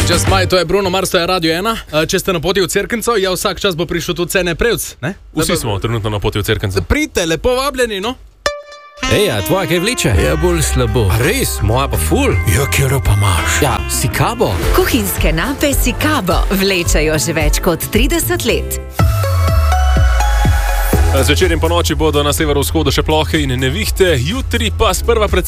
Just Maj, to je Bruno Mars, to je Radio 1. Če ste na poti v Cerknico, ja, vsak čas bo prišel tudi Cene Prevc, ne? Vsi smo trenutno na poti v Cerknico. Pridite, lepo vabljeni, no? Ej, a tvoja kaj vleče? Ja, bolj slabo. A res, moja pa ful. Ja, kjero pa imaš? Ja, Sikabo. Kuhinjske nape Sikabo vlečajo že več kot 30 let. Zvečer in po noči bodo na severovzhodu še plohe in nevihte, jutri pa sprva